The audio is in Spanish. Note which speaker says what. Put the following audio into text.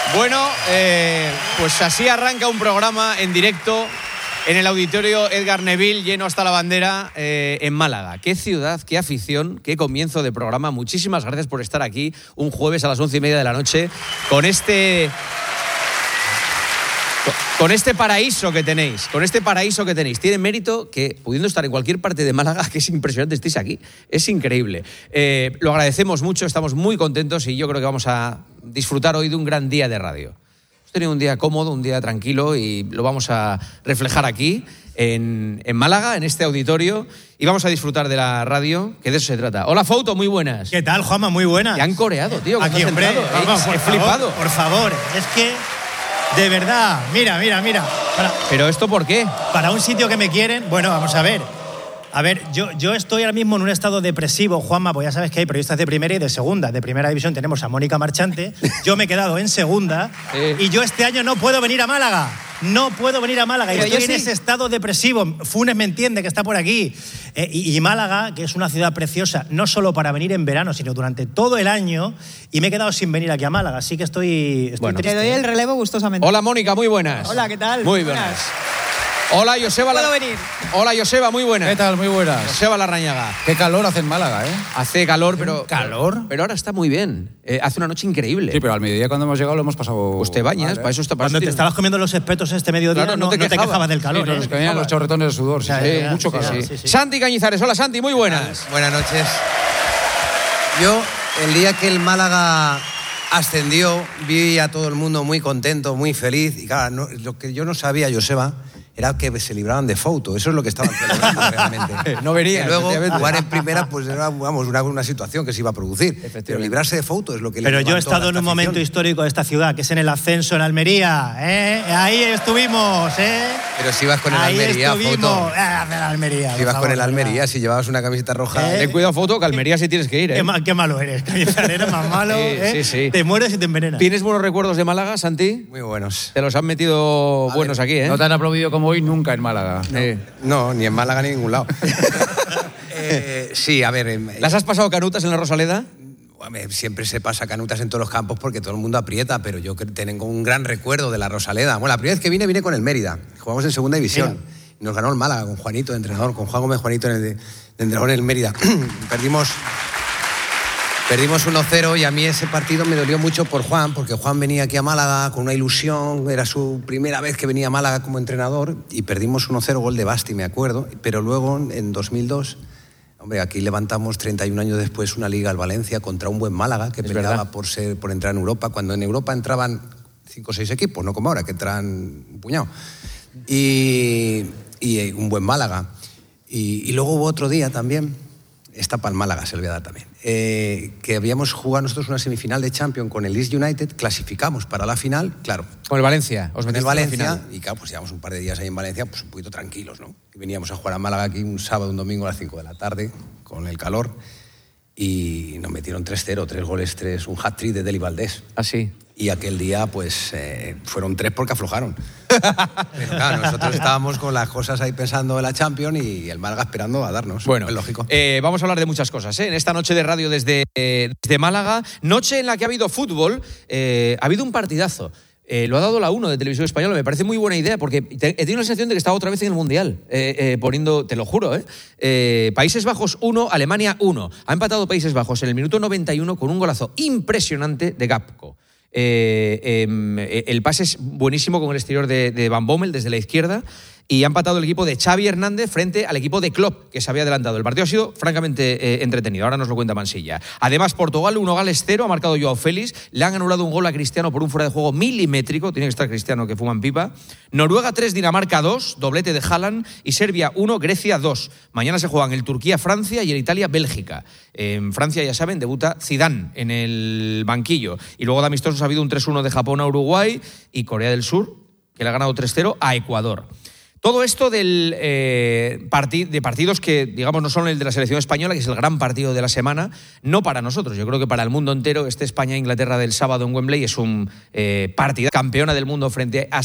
Speaker 1: Bueno, pues así arranca un programa en directo en el auditorio Edgar Neville, lleno hasta la bandera, en Málaga. Qué ciudad, qué afición, qué comienzo de programa. Muchísimas gracias por estar aquí un jueves a las 11:30 de la noche con este paraíso que tenéis, Tiene mérito que, pudiendo estar en cualquier parte de Málaga, que es impresionante, estéis aquí. Es increíble. Lo agradecemos mucho, estamos muy contentos y yo creo que vamos a disfrutar hoy de un gran día de radio. Hemos tenido un día cómodo, un día tranquilo y lo vamos a reflejar aquí, en Málaga, en este auditorio, y vamos a disfrutar de la radio, que de eso se trata. Hola, Fouto, muy buenas.
Speaker 2: ¿Qué tal, Juanma? Muy buenas.
Speaker 1: Te han coreado, tío.
Speaker 2: Aquí, hombre, vamos,
Speaker 1: he flipado.
Speaker 2: Por favor, es que... De verdad, mira.
Speaker 1: ¿Pero esto por qué?
Speaker 2: Para un sitio que me quieren, bueno, vamos a ver. A ver, yo estoy ahora mismo en un estado depresivo, Juanma, pues ya sabes que hay periodistas de primera y de segunda. De primera división tenemos a Mónica Marchante, yo me he quedado en segunda y yo este año no puedo venir a Málaga. No puedo venir a Málaga y estoy en ese estado depresivo. Funes me entiende, que está por aquí. Y Málaga, que es una ciudad preciosa, no solo para venir en verano, sino durante todo el año, y me he quedado sin venir aquí a Málaga, así que estoy
Speaker 3: bueno,
Speaker 2: triste.
Speaker 3: Te doy el relevo gustosamente.
Speaker 1: Hola, Mónica, muy buenas.
Speaker 3: Hola, ¿qué tal?
Speaker 1: Muy buenas. Hola, Joseba.
Speaker 3: ¿Puedo venir?
Speaker 1: Hola, Joseba, muy buenas.
Speaker 4: ¿Qué tal? Muy buenas.
Speaker 1: Joseba Larrañaga.
Speaker 4: Qué calor hace en Málaga, ¿eh?
Speaker 1: Hace calor, pero...
Speaker 2: ¿Calor?
Speaker 1: Pero ahora está muy bien. Hace una noche increíble.
Speaker 4: Sí, pero al mediodía cuando hemos llegado lo hemos pasado...
Speaker 1: Pues te bañas,
Speaker 4: mal, ¿eh?
Speaker 1: para eso está...
Speaker 2: Cuando te estabas comiendo los espetos este mediodía,
Speaker 1: claro,
Speaker 2: no te quejabas del calor.
Speaker 4: Sí, nos caían los chorretones de sudor. Sí, mucho calor.
Speaker 2: Sí.
Speaker 1: Santi Cañizares. Hola, Santi, muy buenas.
Speaker 5: Buenas noches. Yo, el día que el Málaga ascendió, vi a todo el mundo muy contento, muy feliz. Y claro, lo que yo no sabía, Joseba, era que se libraban de Fouto. Eso es lo que estaban celebrando realmente.
Speaker 1: No vería.
Speaker 5: Y luego jugar en primera, pues era una situación que se iba a producir. Pero librarse de Fouto es lo que...
Speaker 2: Pero yo he estado en un momento histórico de esta ciudad, que es en el ascenso en Almería. Ahí estuvimos,
Speaker 5: Pero si ibas con el Almería, Fouto.
Speaker 2: Almería.
Speaker 5: Si ibas con el Almería, si llevabas una camiseta roja...
Speaker 1: Ten cuidado, Fouto, que Almería sí tienes que ir, ¿eh?
Speaker 2: Qué malo eres, eres más malo,
Speaker 1: Sí.
Speaker 2: Te mueres y te envenenas.
Speaker 1: ¿Tienes buenos recuerdos de Málaga, Santi?
Speaker 5: Muy buenos.
Speaker 1: Te los han metido buenos aquí, ¿eh?
Speaker 4: No te han aplaudido como hoy nunca en Málaga.
Speaker 5: No, ni en Málaga ni en ningún lado. Sí, a ver...
Speaker 1: ¿Las has pasado canutas en la Rosaleda?
Speaker 5: Siempre se pasa canutas en todos los campos porque todo el mundo aprieta, pero yo tengo un gran recuerdo de la Rosaleda. Bueno, la primera vez que vine con el Mérida. Jugamos en segunda división. Mira. Y nos ganó el Málaga con Juanito de entrenador, con Juan Gómez Juanito de entrenador en el Mérida. Perdimos 1-0 y a mí ese partido me dolió mucho por Juan, porque Juan venía aquí a Málaga con una ilusión, era su primera vez que venía a Málaga como entrenador y perdimos 1-0, gol de Basti, me acuerdo, pero luego en 2002, hombre, aquí levantamos 31 años después una liga al Valencia contra un buen Málaga que peleaba por entrar en Europa, cuando en Europa entraban 5 o 6 equipos, no como ahora, que entran un puñado. Y un buen Málaga. Y luego hubo otro día también, esta para el Málaga se le voy a dar también, que habíamos jugado nosotros una semifinal de Champions con el Leeds United, clasificamos para la final, claro.
Speaker 1: Con el Valencia.
Speaker 5: Con el Valencia, y claro, pues llevamos un par de días ahí en Valencia, pues un poquito tranquilos, ¿no? Y veníamos a jugar a Málaga aquí un sábado, un domingo a las 5 de la tarde, con el calor, y nos metieron 3-0, 3 goles, un hat-trick de Deli Valdés.
Speaker 1: Ah, sí.
Speaker 5: Y aquel día, pues, fueron 3 porque aflojaron. Pero claro, nosotros estábamos con las cosas ahí pensando en la Champions y el Málaga esperando a darnos.
Speaker 1: Bueno,
Speaker 5: es lógico.
Speaker 1: Vamos a hablar de muchas cosas, en esta noche de radio desde Málaga. Noche en la que ha habido fútbol, ha habido un partidazo. Lo ha dado la 1 de Televisión Española. Me parece muy buena idea porque he tenido la sensación de que estaba otra vez en el Mundial, poniendo, te lo juro, Países Bajos 1, Alemania 1. Ha empatado Países Bajos en el minuto 91 con un golazo impresionante de Gapco. El pase es buenísimo con el exterior de Van Bommel desde la izquierda y ha empatado el equipo de Xavi Hernández frente al equipo de Klopp, que se había adelantado. El partido ha sido francamente entretenido, ahora nos lo cuenta Mansilla. Además, Portugal 1, Gales 0, ha marcado Joao Félix, le han anulado un gol a Cristiano por un fuera de juego milimétrico, tiene que estar Cristiano que fuma en pipa. Noruega 3, Dinamarca 2, doblete de Haaland, y Serbia 1, Grecia 2. Mañana se juegan el Turquía-Francia y el Italia-Bélgica. En Francia, ya saben, debuta Zidane en el banquillo. Y luego de amistosos ha habido un 3-1 de Japón a Uruguay y Corea del Sur, que le ha ganado 3-0 a Ecuador. Todo esto de partidos que, digamos, no son el de la selección española, que es el gran partido de la semana, no para nosotros. Yo creo que para el mundo entero, España-Inglaterra del sábado en Wembley es un partido campeona del mundo frente a